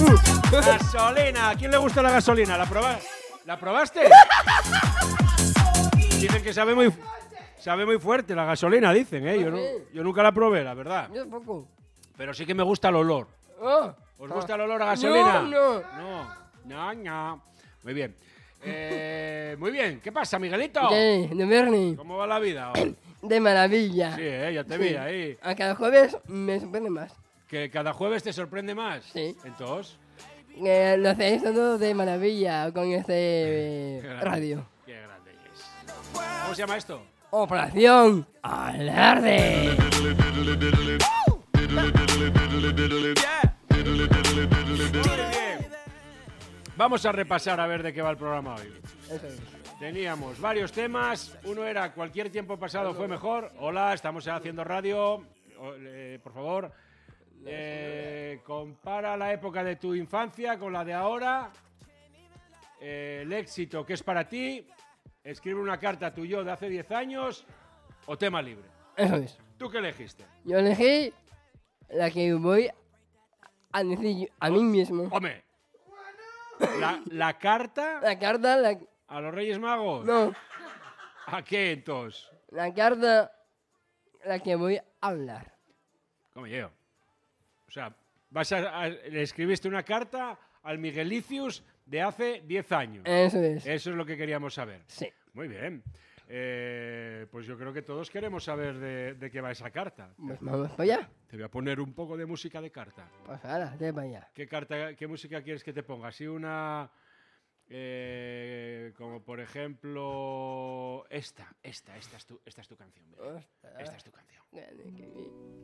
Gasolina. ¿A quién le gusta la gasolina? ¿La probaste? Dicen que sabe muy fuerte la gasolina, dicen, ¿eh? Yo nunca la probé, la verdad. Yo tampoco. Pero sí que me gusta el olor. Oh. ¿Os gusta el olor a gasolina? No. Muy bien. Muy bien. ¿Qué pasa, Miguelito? ¿Qué? ¿De Bernie? ¿Cómo va la vida? De maravilla. Sí, ya te vi ahí. A cada jueves me sorprende más. ¿Que cada jueves te sorprende más? Sí. Entonces, Lo hacéis todo de maravilla con este radio. qué grande es. ¿Cómo se llama esto? Operación Alarde. Muy bien. Vamos a repasar a ver de qué va el programa hoy. Eso es. Teníamos varios temas. Uno era cualquier tiempo pasado fue mejor. Hola, estamos haciendo radio. Por favor, compara la época de tu infancia con la de ahora. El éxito que es para ti. Escribe una carta a tu yo de hace 10 años o tema libre. Eso es. ¿Tú qué elegiste? Yo elegí la que voy a decir a mí mismo. Hombre, la carta La carta, a los Reyes Magos. no, ¿A qué entonces? la carta, la que voy a hablar. ¿Cómo yo? O sea, le escribiste una carta al Miguelicius de hace 10 años. Eso es. Eso es lo que queríamos saber. Sí. Muy bien. Pues yo creo que todos queremos saber de qué va esa carta. Pues vamos para allá. Te voy a poner un poco de música de carta. Pues ahora, de para allá. ¿Qué música quieres que te ponga? Así una... como por ejemplo... Esta es tu canción. Mira. Esta es tu canción.